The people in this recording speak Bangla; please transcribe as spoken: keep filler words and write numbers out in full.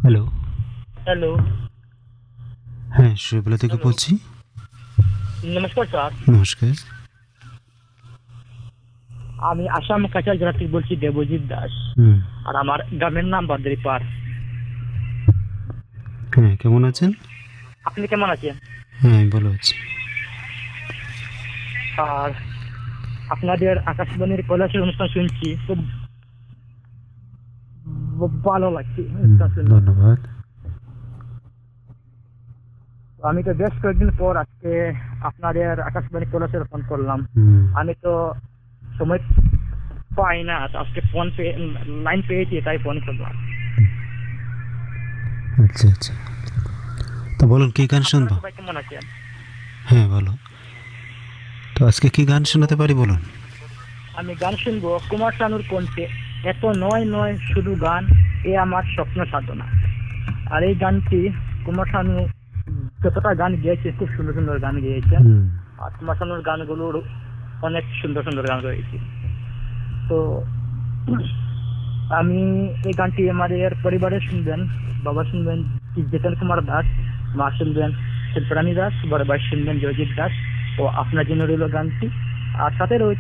হ্যালো। হ্যালো। হ্যাঁ, শৈবালা থেকে হ্যালো। বলছি। নমস্কার স্যার। নমস্কার। আমি আসাম কাছাড় জেলা থেকে বলছি দেবজিৎ দাস। হুম। আর আমার গ্রামের নাম বাদ্রিপাড়। হ্যাঁ, কেমন আছেন? আপনি কেমন আছেন? হ্যাঁ, আমি ভালো আছি। আর আপনাদের আকাশবাণীর কৈলাসের অনুষ্ঠান শুনছি, খুব ব- ভালো লাগছে হুম, অনুষ্ঠান শুনে। ধন্যবাদ। তো আমি তো বেশ কয়েকদিন পর আজকে আপনাদের আকাশবাণী কৈলাসের ফোন করলাম। হুম। আমি তো সময় পাই না, তো আজকে ফোন পেয়ে লাইন পেয়েছি, তাই ফোন করলাম। আচ্ছা আচ্ছা, তো বলুন কি গান আপনারা শুনবো? সবাই কেমন আছেন? হ্যাঁ, বলো। তো আজকে কি গান তো শোনাতে পারি বলুন? আমি গান শুনবো কুমার শানুর কণ্ঠে, এত নয় নয় শুধু গান, এ আমার স্বপ্ন সাধনা। আর এই গানটি কুমার শানু যতটা গান গেয়েছে, খুব সুন্দর সুন্দর গান গেয়েছেন। হুম। আর কুমার শানুর গানগুলোর অনেক সুন্দর সুন্দর গান রয়েছে। তো আমি এই গানটি আমাদের পরিবারে শুনবেন। বাবা শুনবেন জিতেন কুমার দাস, মা শুনবেন শিল্পরানী দাস, বড় ভাই শুনবেন জয়জিৎ দাস। ও আপনার জন্য রইল গানটি। আর সাথে রয়েছে